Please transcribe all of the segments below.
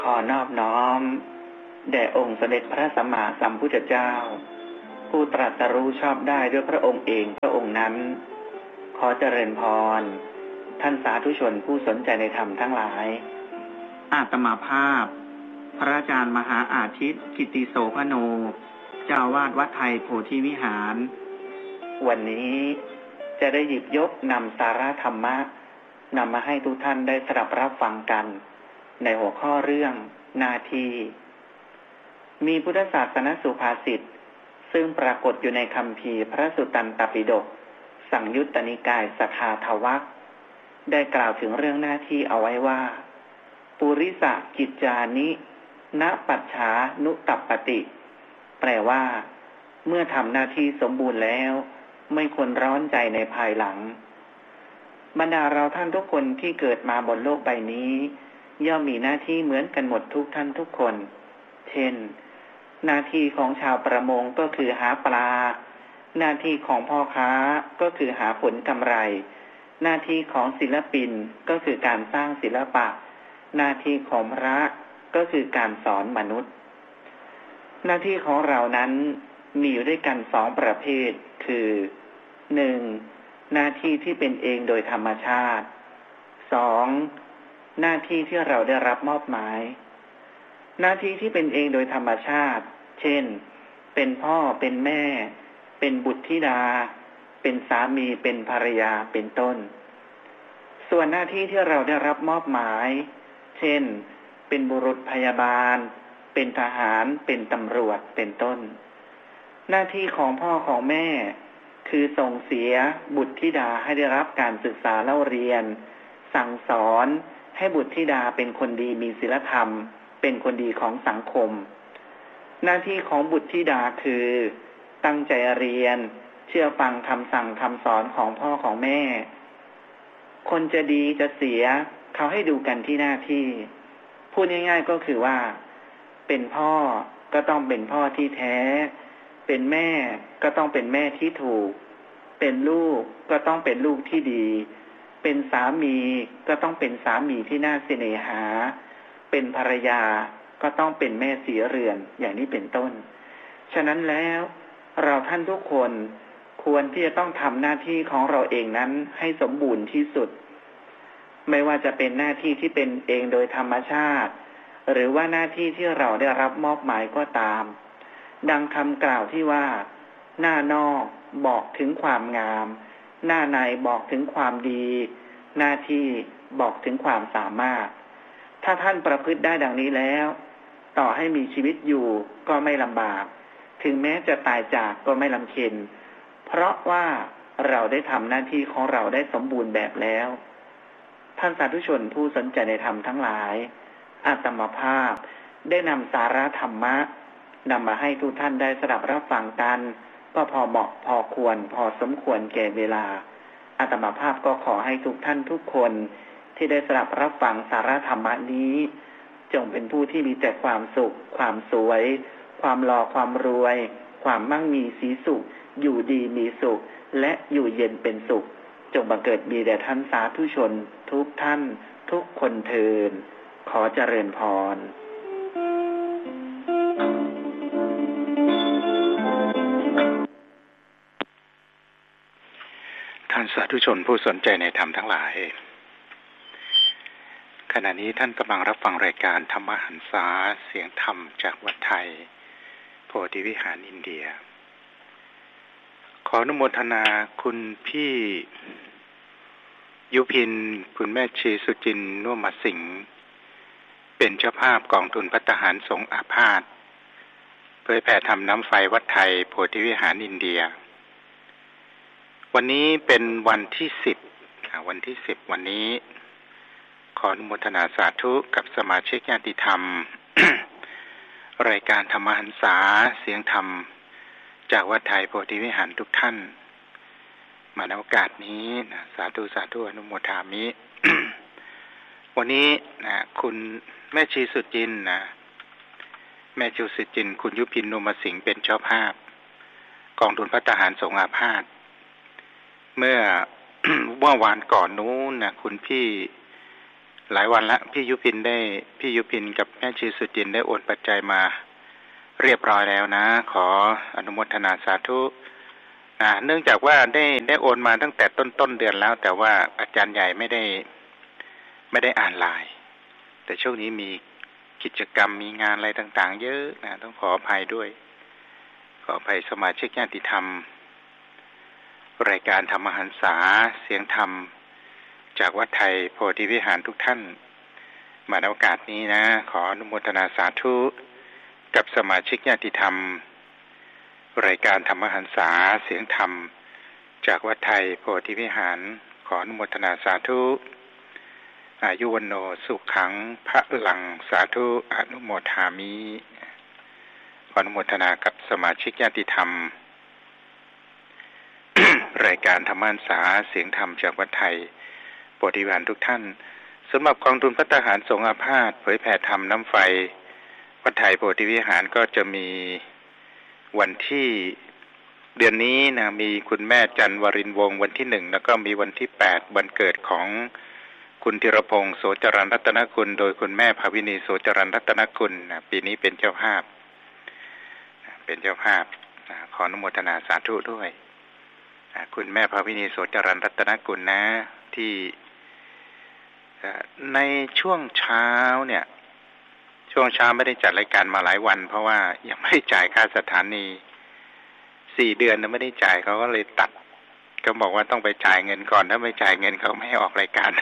ขอนอบน้อมแด่องค์สมเด็จพระสัมมาสัมพุทธเจ้าผู้ตรัสรู้ชอบได้ด้วยพระองค์เองพระองค์นั้นขอเจริญพรท่านสาธุชนผู้สนใจในธรรมทั้งหลายอาตมาภาพพระอาจารย์มหาอาทิตย์กิติโสภโนเจ้าวาดวัดไทยโพธิวิหารวันนี้จะได้หยิบยกนำสาระธรรมะนำมาให้ทุกท่านได้สดับรับฟังกันในหัวข้อเรื่องหน้าที่มีพุทธศาสนสุภาษิตซึ่งปรากฏอยู่ในคัมภีร์พระสุตตันตปิฎกสังยุตตนิกายสทาทวรรคได้กล่าวถึงเรื่องหน้าที่เอาไว้ว่าปุริสกิจจานิณปัจฉานุตัปปติแปลว่าเมื่อทำหน้าที่สมบูรณ์แล้วไม่ควรร้อนใจในภายหลังบรรดาเราท่านทุกคนที่เกิดมาบนโลกใบนี้ย่อมมีหน้าที่เหมือนกันหมดทุกท่านทุกคนเช่นหน้าที่ของชาวประมงก็คือหาปลาหน้าที่ของพ่อค้าก็คือหาผลกำไรหน้าที่ของศิลปินก็คือการสร้างศิลปะหน้าที่ของพระก็คือการสอนมนุษย์หน้าที่ของเรานั้นมีอยู่ด้วยกันสองประเภทคือ 1. หน้าที่ที่เป็นเองโดยธรรมชาติ 2. หน้าที่ที่เราได้รับมอบหมายหน้าที่ที่เป็นเองโดยธรรมชาติเช่นเป็นพ่อเป็นแม่เป็นบุตรธิดาเป็นสามีเป็นภรรยาเป็นต้นส่วนหน้าที่ที่เราได้รับมอบหมายเช่นเป็นบุรุษพยาบาลเป็นทหารเป็นตำรวจเป็นต้นหน้าที่ของพ่อของแม่คือส่งเสียบุตรธิดาให้ได้รับการศึกษาเล่าเรียนสั่งสอนให้บุตรธิดาเป็นคนดีมีศีลธรรมเป็นคนดีของสังคมหน้าที่ของบุตรธิดาคือตั้งใจเรียนเชื่อฟังคำสั่งคำสอนของพ่อของแม่คนจะดีจะเสียเขาให้ดูกันที่หน้าที่พูดง่ายๆก็คือว่าเป็นพ่อก็ต้องเป็นพ่อที่แท้เป็นแม่ก็ต้องเป็นแม่ที่ถูกเป็นลูกก็ต้องเป็นลูกที่ดีเป็นสามีก็ต้องเป็นสามีที่น่าเสน่หาเป็นภรรยาก็ต้องเป็นแม่สีเรือนอย่างนี้เป็นต้นฉะนั้นแล้วเราท่านทุกคนควรที่จะต้องทำหน้าที่ของเราเองนั้นให้สมบูรณ์ที่สุดไม่ว่าจะเป็นหน้าที่ที่เป็นเองโดยธรรมชาติหรือว่าหน้าที่ที่เราได้รับมอบหมายก็ตามดังคำกล่าวที่ว่าหน้านอกบอกถึงความงามหน้าในบอกถึงความดีหน้าที่บอกถึงความสามารถถ้าท่านประพฤติได้ดังนี้แล้วต่อให้มีชีวิตอยู่ก็ไม่ลำบากถึงแม้จะตายจากก็ไม่ลำเค็ญเพราะว่าเราได้ทำหน้าที่ของเราได้สมบูรณ์แบบแล้วท่านสาธุชนผู้สนใจในธรรมทั้งหลายอาตมาภาพได้นำสาระธรรมะนำมาให้ทุกท่านได้สดับรับฟังกันก็พอเหมาะพอควรพอสมควรแก่เวลาอาตมาภาพก็ขอให้ทุกท่านทุกคนที่ได้สดับรับฟังสาระธรรมะนี้จงเป็นผู้ที่มีแต่ความสุขความสวยความหล่อความรวยความมั่งมีสีสุขอยู่ดีมีสุขและอยู่เย็นเป็นสุขจงบังเกิดมีแด่ท่านสาธุชนทุกท่านทุกคนเทินขอเจริญพรท่านสาธุชนผู้สนใจในธรรมทั้งหลายขณะนี้ท่านกำลังรับฟังรายการธรรมหันษาเสียงธรรมจากวัดไทยโพธิวิหารอินเดียขออนุโมทนาคุณพี่ยุพินคุณแม่ชีสุจินน่วมมาสิงห์เป็นเจ้าภาพกองทุนภัตตาหารสงฆ์อาพาธเผยแผ่ธรรมน้ำไฟวัดไทยโพธิวิหารอินเดียวันนี้เป็นวันที่10วันนี้ขออนุโมทนาสาธุกับสมาชิกญาติธรรม รายการธรรมหันษาเสียงธรรมจากวัดไทยโพธิวิหารทุกท่านมาในโอกาสนี้นะสาธุอนุโมทามิ วันนี้นะคุณแม่ชีสุจินนะแม่ชีสุจินคุณยุพินนุมสิงห์เป็นเจ้าภาพกองทุนภัตตาหารสงฆ์อาพาธเมื่อ วานก่อนนู้นนะคุณพี่หลายวันละพี่ยุพินกับแม่ชีสุจินได้โอนปัจจัยมาเรียบร้อยแล้วนะขออนุโมทนาสาธุเนื่องจากว่าได้โอนมาตั้งแต่ต้นเดือนแล้วแต่ว่าอาจารย์ใหญ่ไม่ได้อ่านไลน์แต่ช่วงนี้มีกิจกรรมมีงานอะไรต่างๆเยอะนะต้องขออภัยด้วยขออภัยสมาชิกญาติธรรมรายการธรรมหันษาเสียงธรรมจากวัดไทยโพธิวิหารทุกท่านมาในโอกาสนี้นะขออนุโมทนาสาธุกับสมาชิกญาติธรรมรายการธรรมหันษาเสียงธรรมจากวัดไทยโพธิวิหารขออนุโมทนาสาธุอายุวันโนสุขังพระลังสาธุอนุโมทามิขออนุโมทนากับสมาชิกญาติธรรม รายการธรรมหันษาเสียงธรรมจากวัดไทยโพธิวิหารทุกท่านสำหรับกองทุนภัตตาหารสงฆ์อาพาธเผยแผ่ธรรมน้ำไฟวัดไทยโพธิวิหารก็จะมีวันที่เดือนนี้นะมีคุณแม่จันวรินทร์วงศ์วันที่1แล้วก็มีวันที่8วันเกิดของคุณธีรพงศ์โสจรัญรัตนคุณโดยคุณแม่ภาวินีโสจรัญรัตนคุณนะปีนี้เป็นเจ้าภาพขออนุโมทนาสาธุด้วยคุณแม่ภาวินีโสจรัญรัตนคุณนะที่ในช่วงเช้าไม่ได้จัดรายการมาหลายวันเพราะว่ายังไม่ได้จ่ายค่าสถานี4 เดือนนะไม่ได้จ่ายเขาก็เลยตัดก็บอกว่าต้องไปจ่ายเงินก่อนถ้าไม่จ่ายเงินเขาไม่ให้ออกรายการ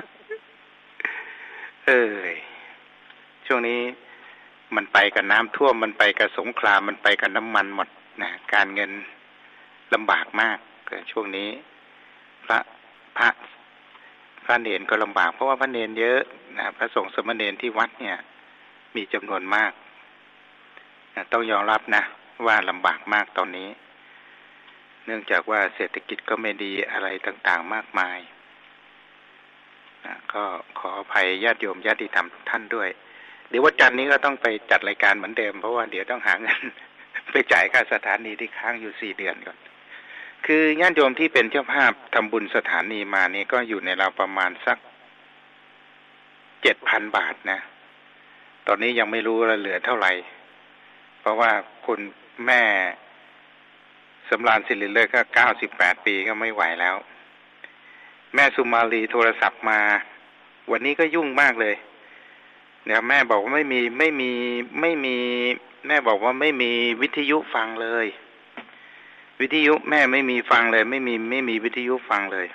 ช่วงนี้มันไปกับน้ำท่วมมันไปกับสงครามมันไปกับน้ำมันหมดนะการเงินลำบากมากช่วงนี้พระเนรก็ลำบากเพราะว่าพระเนรเยอะนะพระสงฆ์สมณเณรที่วัดเนี่ยมีจำนวนมากนะต้องยอมรับนะว่าลำบากมากตอนนี้เนื่องจากว่าเศรษฐกิจก็ไม่ดีอะไรต่างๆมากมายนะก็ขออภัยญาติโยมญาติธรรมทุกท่านด้วยเดี๋ยววันจันทร์นี้ก็ต้องไปจัดรายการเหมือนเดิมเพราะว่าเดี๋ยวต้องหาเงิน ไปจ่ายค่าสถานีที่ค้างอยู่4 เดือนก่อนคือญาติโยมที่เป็นเจ้าภาพทำบุญสถานีมานี่ก็อยู่ในเราประมาณสัก 7,000 บาทนะตอนนี้ยังไม่รู้ว่าเหลือเท่าไหร่เพราะว่าคุณแม่สำราญศิริเลิศก็98 ปีก็ไม่ไหวแล้วแม่สุมาลีโทรศัพท์มาวันนี้ก็ยุ่งมากเลยเดี๋ยวแม่บอกว่าไม่มีแม่บอกว่าไม่มีวิทยุฟังเลยวิทยุแม่ไม่มีฟังเลยไม่มีวิทยุฟังเลย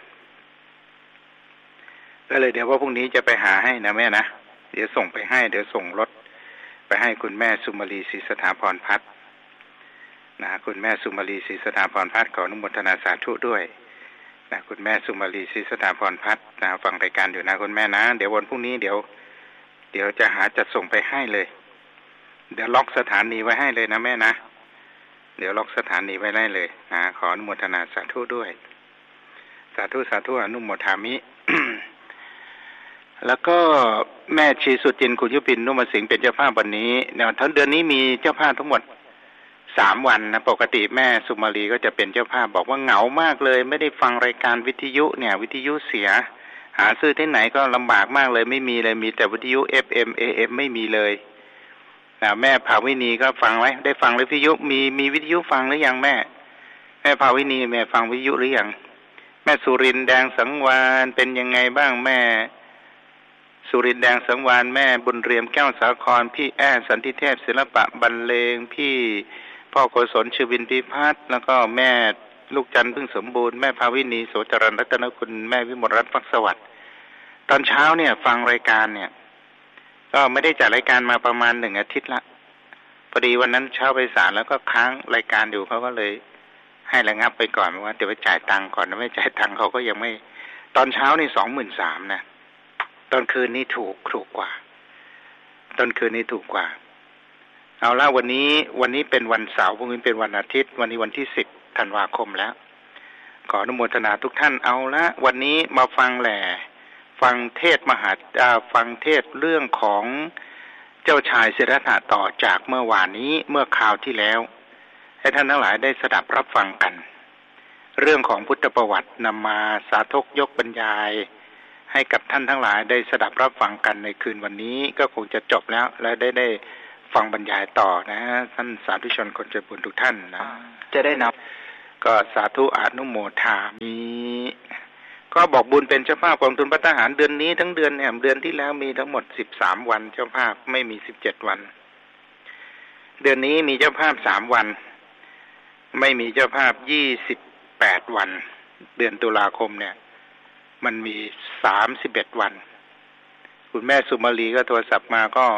ก็เลยเดี๋ยวว่าพรุ่งนี้จะไปหาให้นะแม่นะเดี๋ยวส่งไปให้เดี๋ยวส่งรถไปให้คุณแม่สุมาลีศรีสถาพรพัฒน์นะคุณแม่สุมาลีศรีสถาพรพัฒน์ขออนุโมทนาสาธุด้วยนะคุณแม่สุมาลีศรีสถาพรพัฒน์นะฟังรายการอยู่นะคุณแม่นะเดี๋ยววันพรุ่งนี้เดี๋ยวจะหาจัดส่งไปให้เลยเดี๋ยวล็อกสถานีไว้ให้เลยนะแม่นะเดี๋ยวล็อกสถานีไว้ได้เลยนะขออนุโมทนาสาธุด้วยสาธุอนุโมทามิ แล้วก็แม่ชีสุจินคุณยุพินนุมสิงห์เป็นเจ้าภาพวันนี้เนี่ยทั้งเดือนนี้มีเจ้าภาพทั้งหมด3 วันนะปกติแม่สุมาลีก็จะเป็นเจ้าภาพบอกว่าเหงามากเลยไม่ได้ฟังรายการวิทยุเนี่ยวิทยุเสียหาซื้อที่ไหนก็ลำบากมากเลยไม่มีเลยมีแต่วิทยุ FM AM ไม่มีเลยแม่ภาวินีก็ฟังไว้ได้ฟังวิทยุมีวิทยุฟังหรือยังแม่ภาวินีแม่ฟังวิทยุหรือยังแม่สุรินทร์แดงสังวาลเป็นยังไงบ้างแม่สุรินทร์แดงสังวาลแม่บุญเรียมแก้วสาครพี่แอ้สันติเทพศิลปะบรรเลงพี่พ่อโกศลชื่อวินพิพัฒน์แล้วก็แม่ลูกจันทร์พึ่งสมบูรณ์แม่ภาวินีโสจรัญรัตนคุณแม่วิมลรัตน์ฟักสวัสดิ์ตอนเช้าเนี่ยฟังรายการเนี่ยก็ไม่ได้จัดรายการมาประมาณ1 อาทิตย์ละพอดีวันนั้นเช้าไปศาลแล้วก็ค้างรายการอยู่เขาก็เลยให้ระงับไปก่อนว่าเดี๋ยวไปจ่ายตังค์ก่อนไม่จ่ายตังค์เขาก็ยังไม่ตอนเช้านี่ 23,000 นะตอนคืนนี่ถูกกว่าตอนคืนนี่ถูกกว่าเอาละวันนี้เป็นวันเสาร์พรุ่งนี้เป็นวันอาทิตย์วันนี้วันที่10 ธันวาคมแล้วขออนุโมทนาทุกท่านเอาละวันนี้มาฟังเทศฟังเทศเรื่องของเจ้าชายสิทธัตถะต่อจากเมื่อวานนี้เมื่อคราวที่แล้วให้ท่านทั้งหลายได้สดับรับฟังกันเรื่องของพุทธประวัตินำมาสาธกยกบรรยายให้กับท่านทั้งหลายได้สดับรับฟังกันในคืนวันนี้ก็คงจะจบแล้วและได้ฟังบรรยายต่อนะท่านสาธุชนคนใจบุญทุกท่านนะจะได้นำก็สาธุอนุโมทามิก็บอกบุญเป็นเจ้าภาพกองทุนพระทหารเดือนนี้ทั้งเดือนเนี่ยเดือนที่แล้วมีทั้งหมด13วันเจ้าภาพไม่มี17วันเดือนนี้มีเจ้าภาพ3วันไม่มีเจ้าภาพ28วันเดือนตุลาคมเนี่ยมันมี31วันคุณแม่สุมาลีก็โทรศัพท์มาก็